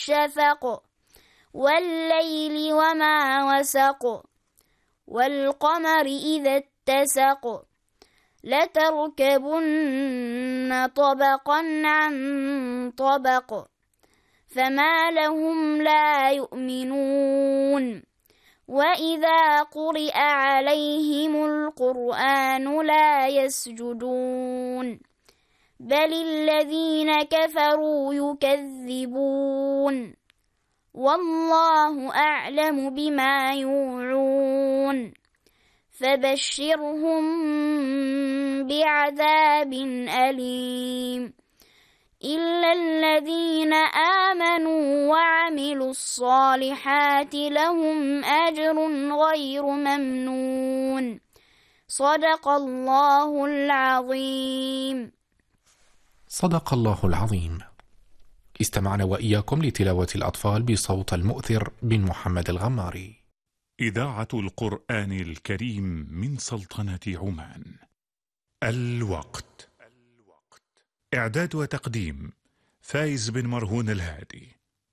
الشفق والليل وما وسق والقمر إذا اتسق لتركبن طبقا عن طبق فما لهم لا يؤمنون وإذا قرئ عليهم القرآن لا يسجدون بل الذين كفروا يكذبون والله أعلم بما يوعون فبشرهم بعذاب أليم إلا الذين آمنوا وعملوا الصالحات لهم أجر غير ممنون صدق الله العظيم. صدق الله العظيم. استمعنا وإياكم لتلاوة الأطفال بصوت المؤثر بن محمد الغماري. إذاعة القرآن الكريم من سلطنة عمان. الوقت. إعداد وتقديم فايز بن مرهون الهادي.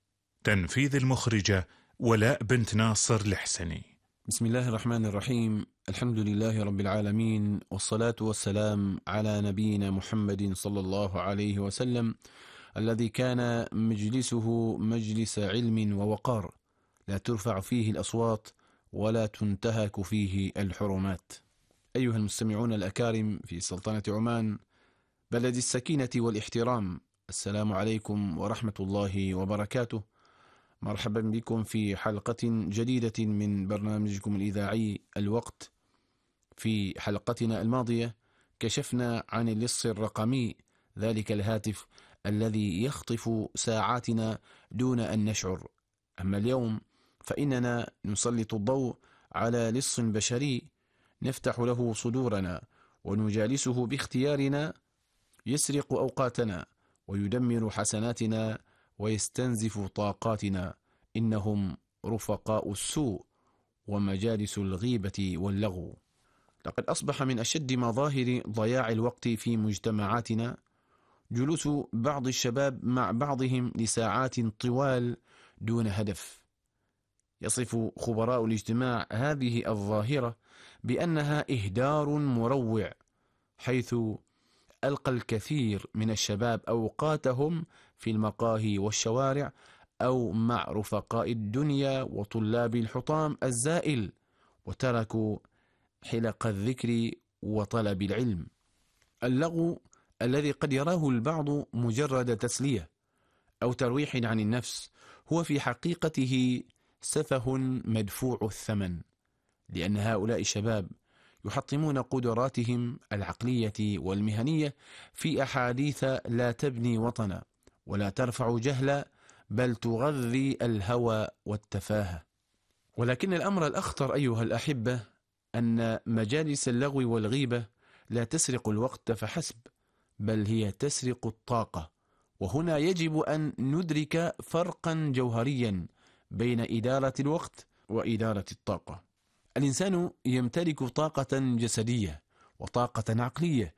تنفيذ المخرجة ولاء بنت ناصر الحسني. بسم الله الرحمن الرحيم. الحمد لله رب العالمين، والصلاة والسلام على نبينا محمد صلى الله عليه وسلم، الذي كان مجلسه مجلس علم ووقار، لا ترفع فيه الأصوات ولا تنتهك فيه الحرمات. أيها المستمعون الأكارم في سلطنة عمان، بلد السكينة والاحترام، السلام عليكم ورحمة الله وبركاته. مرحبا بكم في حلقة جديدة من برنامجكم الإذاعي الوقت. في حلقتنا الماضية كشفنا عن اللص الرقمي، ذلك الهاتف الذي يخطف ساعاتنا دون أن نشعر. أما اليوم فإننا نسلط الضوء على لص بشري نفتح له صدورنا ونجالسه باختيارنا، يسرق أوقاتنا ويدمر حسناتنا ويستنزف طاقاتنا. إنهم رفقاء السوء ومجالس الغيبة واللغو. لقد أصبح من أشد مظاهر ضياع الوقت في مجتمعاتنا جلوس بعض الشباب مع بعضهم لساعات طوال دون هدف. يصف خبراء الاجتماع هذه الظاهرة بأنها إهدار مروع، حيث ألقى الكثير من الشباب أوقاتهم في المقاهي والشوارع أو مع رفقاء الدنيا وطلاب الحطام الزائل، وتركوا حلق الذكر وطلب العلم. اللغو الذي قد يراه البعض مجرد تسلية أو ترويح عن النفس هو في حقيقته سفه مدفوع الثمن، لأن هؤلاء الشباب يحطمون قدراتهم العقلية والمهنية في أحاديث لا تبني وطنا ولا ترفع جهلا، بل تغذي الهوى والتفاهة. ولكن الأمر الأخطر أيها الأحبة أن مجالس اللغو والغيبة لا تسرق الوقت فحسب، بل هي تسرق الطاقة. وهنا يجب أن ندرك فرقا جوهريا بين إدارة الوقت وإدارة الطاقة. الإنسان يمتلك طاقة جسدية وطاقة عقلية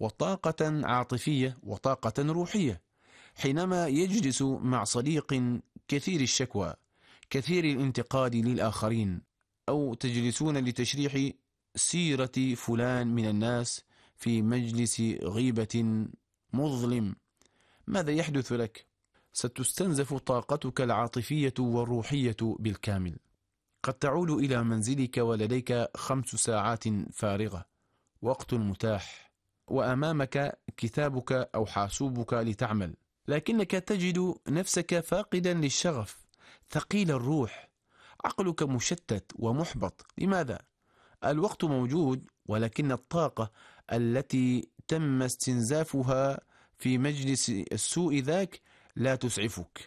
وطاقة عاطفية وطاقة روحية. حينما يجلس مع صديق كثير الشكوى كثير الانتقاد للآخرين، أو تجلسون لتشريح سيرة فلان من الناس في مجلس غيبة مظلم، ماذا يحدث لك؟ ستستنزف طاقتك العاطفية والروحية بالكامل. قد تعود إلى منزلك ولديك 5 ساعات فارغة، وقت متاح، وأمامك كتابك أو حاسوبك لتعمل، لكنك تجد نفسك فاقدا للشغف، ثقيل الروح، عقلك مشتت ومحبط. لماذا؟ الوقت موجود، ولكن الطاقة التي تم استنزافها في مجلس السوء ذاك لا تسعفك.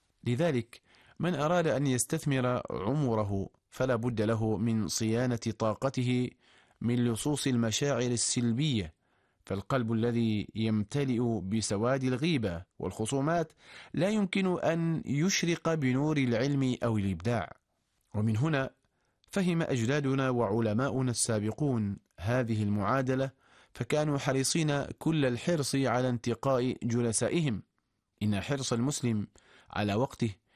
لذلك من أراد أن يستثمر عمره فلا بد له من صيانة طاقته من لصوص المشاعر السلبية، فالقلب الذي يمتلئ بسواد الغيبة والخصومات لا يمكن أن يشرق بنور العلم أو الإبداع. ومن هنا فهم أجدادنا وعلماؤنا السابقون هذه المعادلة، فكانوا حريصين كل الحرص على انتقاء جلسائهم. إن حرص المسلم على وقته